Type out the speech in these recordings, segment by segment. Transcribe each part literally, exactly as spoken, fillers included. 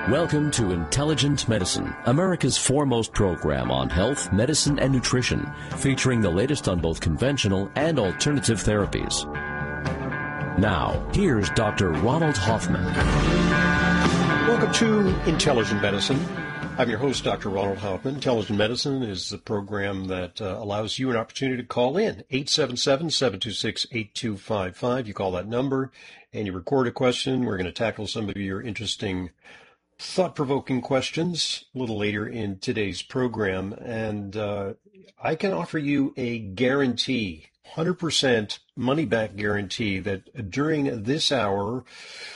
Welcome to Intelligent Medicine, America's foremost program on health, medicine, and nutrition, featuring the latest on both conventional and alternative therapies. Now, here's Doctor Ronald Hoffman. Welcome to Intelligent Medicine. I'm your host, Doctor Ronald Hoffman. Intelligent Medicine is the program that uh, allows you an opportunity to call in. eight seven seven, seven two six, eight two five five. You call that number and you record a question. We're going to tackle some of your interesting thought-provoking questions a little later in today's program. And uh, I can offer you a guarantee, one hundred percent money-back guarantee, that during this hour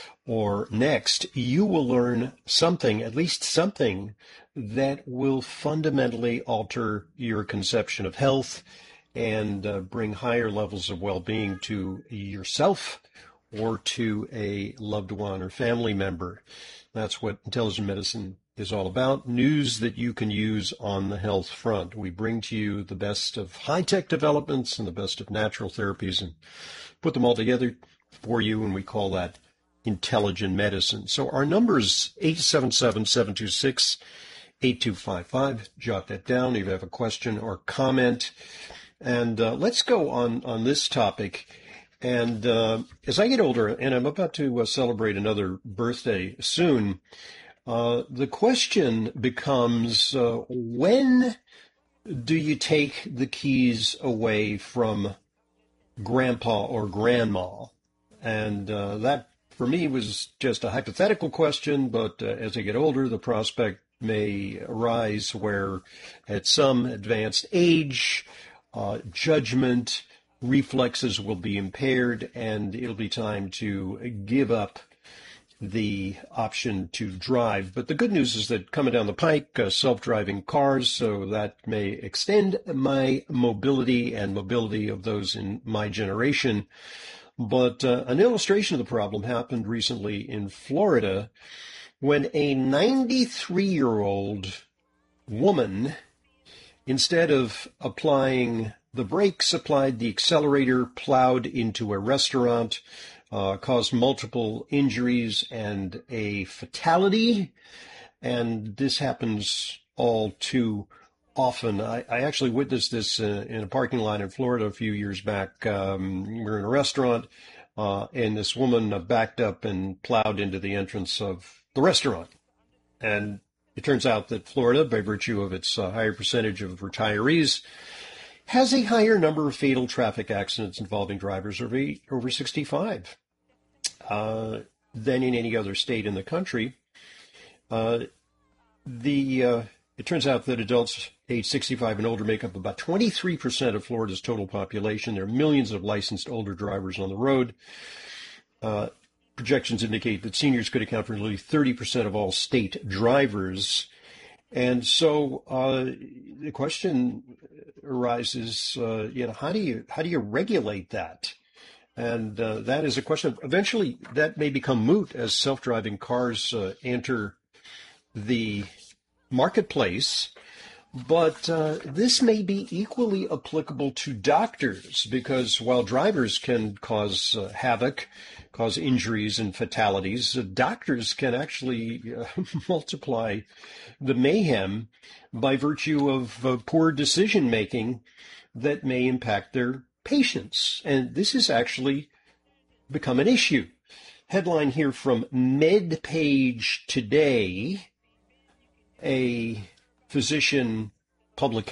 or next, you will learn something, at least something, that will fundamentally alter your conception of health and uh, bring higher levels of well-being to yourself or to a loved one or family member. That's what Intelligent Medicine is all about. News that you can use on the health front. We bring to you the best of high-tech developments and the best of natural therapies and put them all together for you, and we call that Intelligent Medicine. So our number is eight seven seven, seven two six, eight two five five. Jot that down if you have a question or comment. And uh, let's go on, on this topic. And uh, as I get older, and I'm about to uh, celebrate another birthday soon, uh, the question becomes, uh, when do you take the keys away from grandpa or grandma? And uh, that, for me, was just a hypothetical question, but uh, as I get older, the prospect may arise where at some advanced age, uh, judgment, reflexes will be impaired, and it'll be time to give up the option to drive. But the good news is that coming down the pike, uh, self-driving cars, so that may extend my mobility and mobility of those in my generation. But uh, an illustration of the problem happened recently in Florida when a ninety-three-year-old woman, instead of applying the brakes, applied the accelerator, plowed into a restaurant, uh, caused multiple injuries and a fatality. And this happens all too often. I, I actually witnessed this uh, in a parking lot in Florida a few years back. Um, we were in a restaurant, uh, and this woman uh, backed up and plowed into the entrance of the restaurant. And it turns out that Florida, by virtue of its uh, higher percentage of retirees, has a higher number of fatal traffic accidents involving drivers over, over sixty-five uh, than in any other state in the country. Uh, the uh, it turns out that adults age sixty-five and older make up about twenty-three percent of Florida's total population. There are millions of licensed older drivers on the road. Uh, projections indicate that seniors could account for nearly thirty percent of all state drivers. And so uh, the question arises, uh, you know, how do you how do you regulate that? And uh, that is a question. Eventually, that may become moot as self-driving cars uh, enter the marketplace. But uh, this may be equally applicable to doctors, because while drivers can cause uh, havoc, cause injuries and fatalities, uh, doctors can actually uh, multiply the mayhem by virtue of uh, poor decision-making that may impact their patients. And this has actually become an issue. Headline here from MedPage Today, a physician publication